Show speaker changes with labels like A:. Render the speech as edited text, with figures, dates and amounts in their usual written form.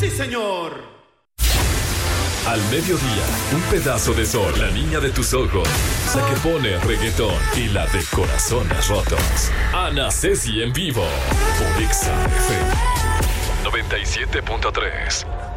A: ¡Sí, señor!
B: Al mediodía, un pedazo de sol, la niña de tus ojos, la que pone reggaetón y la de corazones rotos. Ana Ceci en vivo por Exa FM 97.3.